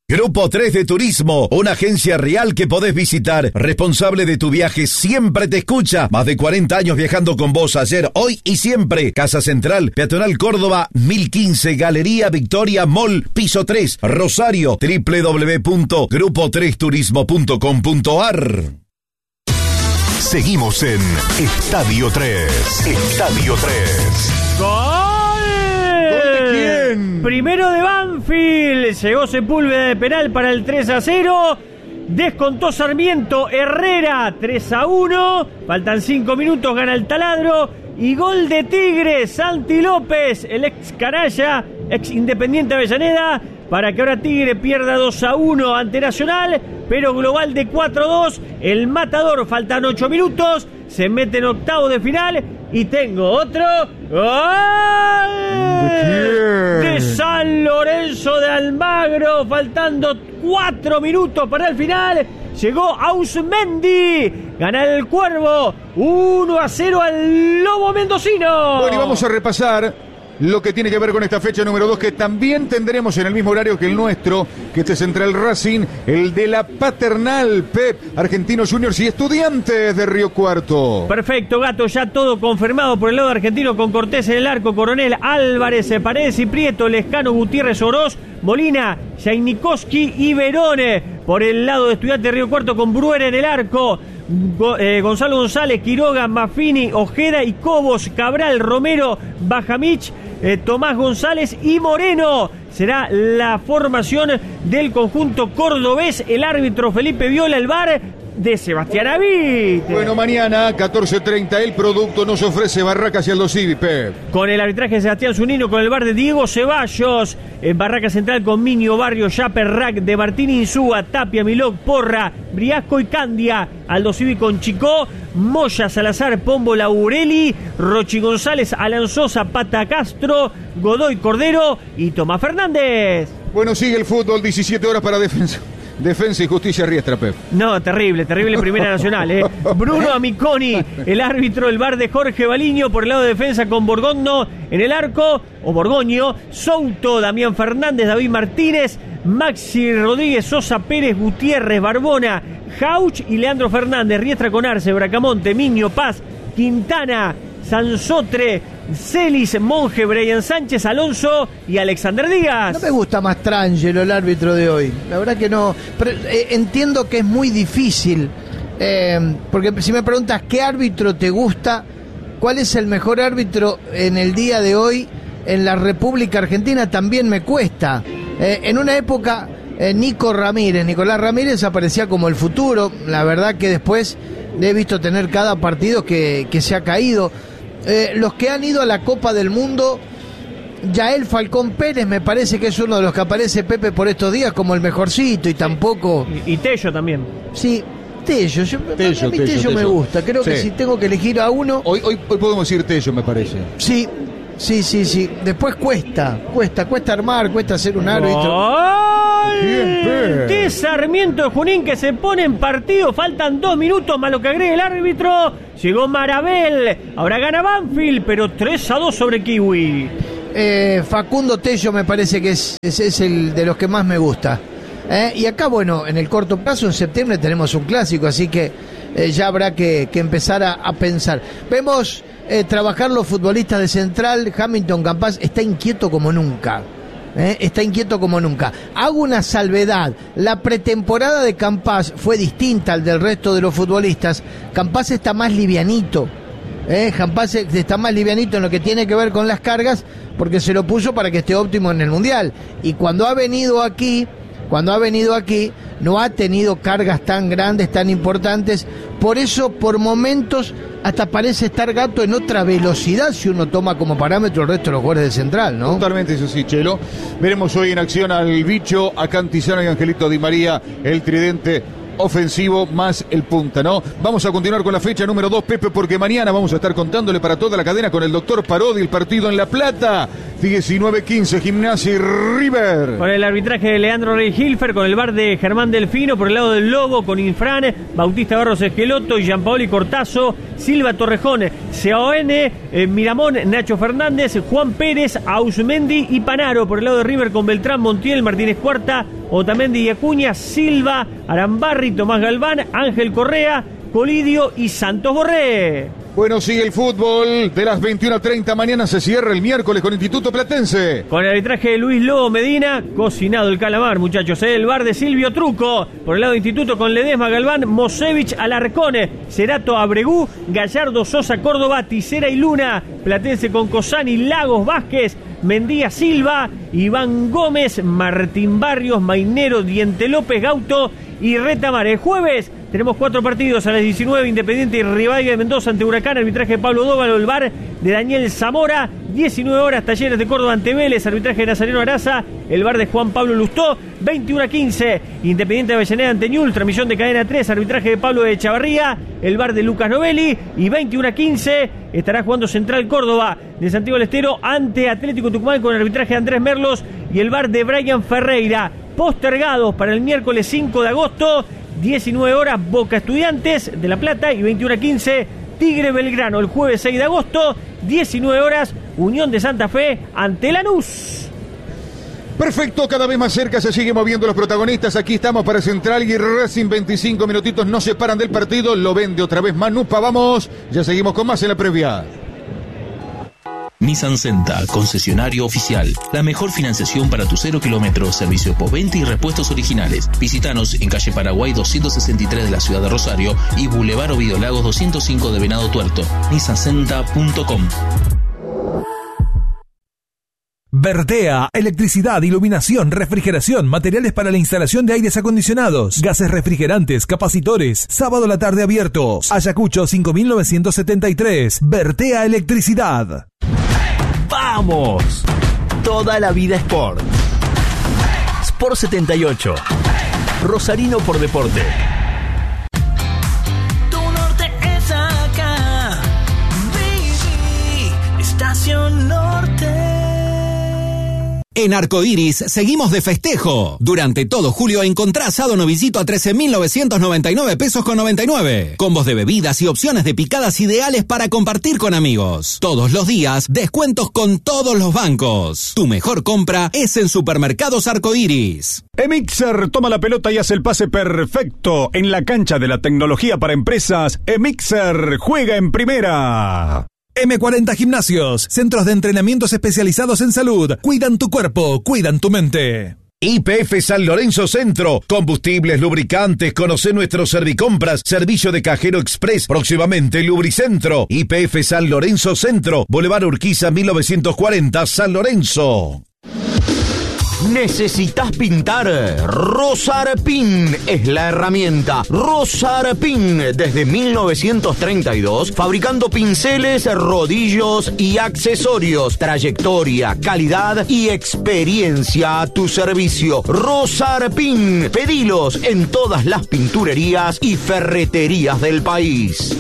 Grupo 3 de Turismo, una agencia real que podés visitar. Responsable de tu viaje, siempre te escucha. Más de 40 años viajando con vos, ayer, hoy y siempre. Casa Central, Peatonal Córdoba, 1015, Galería Victoria Mall, piso 3, Rosario, www.grupo3turismo.com.ar. Seguimos en Estadio 3. Estadio 3. ¡Gol! ¿De quién? Primero de Banfield. Llegó Sepúlveda de penal para el 3-0. Descontó Sarmiento. Herrera 3-1. Faltan 5 minutos, gana el Taladro. Y gol de Tigre, Santi López, el ex canalla, ex Independiente Avellaneda, para que ahora Tigre pierda 2-1 ante Nacional, pero global de 4-2. El Matador, faltan 8 minutos, se mete en octavo de final y tengo otro gol de San Lorenzo de Almagro, faltando 4 minutos para el final. Llegó Ausmendi, gana el Cuervo, 1-0 al Lobo Mendocino. Bueno, y vamos a repasar lo que tiene que ver con esta fecha número 2, que también tendremos en el mismo horario que el nuestro, que este Central Racing, el de la Paternal, Pep, Argentinos Juniors y Estudiantes de Río Cuarto. Perfecto, Gato, ya todo confirmado por el lado argentino, con Cortés en el arco, Coronel, Álvarez, Paredes y Prieto, Lescano, Gutiérrez, Oroz, Molina, Jainikowski y Verone. Por el lado de Estudiantes de Río Cuarto, con Bruera en el arco, Gonzalo González, Quiroga, Maffini, Ojeda y Cobos, Cabral, Romero, Bajamich, Tomás González y Moreno. Será la formación del conjunto cordobés. El árbitro Felipe Viola, el VAR de Sebastián Avite. Bueno, mañana, 14:30, el producto nos ofrece Barracas y Aldo Civi, Pep. Con el arbitraje de Sebastián Zunino, con el VAR de Diego Ceballos. En Barraca Central con Minio, Barrio, Yaper, Rack, de Martín Insúa, Tapia, Milok, Porra, Briasco y Candia. Aldo Civi con Chicó, Moya, Salazar, Pombo, Laureli, Rochi González, Alan Sosa, Pata Castro, Godoy Cordero y Tomás Fernández. Bueno, sigue el fútbol, 17 horas para Defensa y Justicia Riestra, Pep. No, terrible Primera Nacional, Bruno Amiconi, el árbitro, el VAR de Jorge Baliño. Por el lado de defensa con Borgoño en el arco, o Borgoño, Souto, Damián Fernández, David Martínez, Maxi Rodríguez, Sosa, Pérez, Gutiérrez, Barbona, Jauch y Leandro Fernández. Riestra con Arce, Bracamonte, Miño, Paz, Quintana, Sansotre, Celis, Monje, Brian Sánchez, Alonso y Alexander Díaz. No me gusta Mastrangelo, el árbitro de hoy. La verdad que no. Pero, entiendo que es muy difícil. Porque si me preguntas qué árbitro te gusta, cuál es el mejor árbitro en el día de hoy en la República Argentina, también me cuesta. En una época, Nicolás Ramírez aparecía como el futuro. La verdad que después le he visto tener cada partido que se ha caído. Los que han ido a la Copa del Mundo, Yael Falcón Pérez me parece que es uno de los que aparece, Pepe, por estos días como el mejorcito, y tampoco... Y Tello también. Sí, Tello. A mí Tello me gusta. Creo que si tengo que elegir a uno... Hoy podemos decir Tello, me parece. Sí. Después cuesta armar, cuesta hacer un árbitro. De Sarmiento de Junín, que se pone en partido. Faltan 2 minutos más lo que agrega el árbitro. Llegó Marabel. Ahora gana Banfield, pero 3-2 sobre Kiwi. Facundo Tello me parece que es el de los que más me gusta. Y acá, bueno, en el corto plazo, en septiembre tenemos un clásico, así que ya habrá que empezar a pensar. Vemos trabajar los futbolistas de Central. Hamilton Campas está inquieto como nunca. Está inquieto como nunca. Hago una salvedad. La pretemporada de Campas fue distinta al del resto de los futbolistas. Campas está más livianito. Campas está más livianito en lo que tiene que ver con las cargas, porque se lo puso para que esté óptimo en el Mundial. Y cuando ha venido aquí, no ha tenido cargas tan grandes, tan importantes. Por eso, por momentos, hasta parece estar Gato en otra velocidad si uno toma como parámetro el resto de los jugadores de Central, ¿no? Totalmente, eso sí, Chelo. Veremos hoy en acción al Bicho, a Cantizano y Angelito Di María, el tridente ofensivo más el punta, ¿no? Vamos a continuar con la fecha número 2, Pepe, porque mañana vamos a estar contándole para toda la cadena con el doctor Parodi el partido en La Plata. 19-15 Gimnasia y River. Con el arbitraje de Leandro Rey Hilfer, con el VAR de Germán Delfino, por el lado del Lobo, con Infran, Bautista Barros Esqueloto, Gianpaoli Cortazo, Silva Torrejón, Seoane, Miramón, Nacho Fernández, Juan Pérez, Ausmendi y Panaro. Por el lado de River con Beltrán, Montiel, Martínez Cuarta, Otamendi y Acuña, Silva, Arambarri, Tomás Galván, Ángel Correa, Colidio y Santos Borré. Bueno, sigue el fútbol. De las 21:30 mañana se cierra el miércoles con Instituto Platense. Con el arbitraje de Luis Lobo Medina, cocinado el calamar, muchachos. El VAR de Silvio Truco. Por el lado de Instituto con Ledesma, Galván, Mosevich, Alarcone, Cerato, Abregú, Gallardo, Sosa, Córdoba, Tisera y Luna. Platense con Cosani, Lagos, Vázquez, Mendía, Silva, Iván Gómez, Martín Barrios, Mainero, Diente López, Gauto y Retamar. El jueves tenemos 4 partidos a las 19, Independiente y Rivadavia de Mendoza ante Huracán, arbitraje de Pablo Dóvalo, el VAR de Daniel Zamora, 19 horas, Talleres de Córdoba ante Vélez, arbitraje de Nazareno Araza, el VAR de Juan Pablo Lustó, 21:15, Independiente de Avellaneda ante Ñul, transmisión de Cadena 3, arbitraje de Pablo de Chavarría, el VAR de Lucas Novelli, y 21:15 estará jugando Central Córdoba de Santiago del Estero ante Atlético Tucumán con el arbitraje de Andrés Merlos y el VAR de Brian Ferreira. Postergados para el miércoles 5 de agosto, 19 horas Boca Estudiantes de La Plata y 21:15 Tigre Belgrano. El jueves 6 de agosto, 19 horas Unión de Santa Fe ante Lanús. Perfecto, cada vez más cerca se siguen moviendo los protagonistas. Aquí estamos para Central y Racing. 25 minutitos nos separan del partido. Lo vende otra vez Manupa. Vamos, ya seguimos con más en la previa. Nissan Senta, concesionario oficial. La mejor financiación para tu 0 kilómetros, servicio postventa y repuestos originales. Visítanos en calle Paraguay 263 de la ciudad de Rosario y Boulevard Ovidio Lagos 205 de Venado Tuerto. nissancenta.com. Vertea, electricidad, iluminación, refrigeración, materiales para la instalación de aires acondicionados, gases refrigerantes, capacitores, sábado a la tarde abiertos. Ayacucho 5973, Vertea Electricidad. ¡Vamos! Toda la vida Sport. Sport 78. Rosarino por deporte. Tu norte es acá. Baby, Estación Norte. En Arcoiris seguimos de festejo. Durante todo julio encontrá asado novillito a 13.999 pesos con 99. Combos de bebidas y opciones de picadas ideales para compartir con amigos. Todos los días, descuentos con todos los bancos. Tu mejor compra es en Supermercados Arcoiris. Emixer toma la pelota y hace el pase perfecto. En la cancha de la tecnología para empresas, Emixer juega en primera. M40 Gimnasios, centros de entrenamientos especializados en salud. Cuidan tu cuerpo, cuidan tu mente. YPF San Lorenzo Centro, combustibles, lubricantes, conoce nuestro Servicompras, servicio de cajero express, próximamente Lubricentro. YPF San Lorenzo Centro, Boulevard Urquiza 1940, San Lorenzo. ¿Necesitas pintar? Rosarpin es la herramienta. Rosarpin, desde 1932, fabricando pinceles, rodillos y accesorios. Trayectoria, calidad y experiencia a tu servicio. Rosarpin, pedilos en todas las pinturerías y ferreterías del país.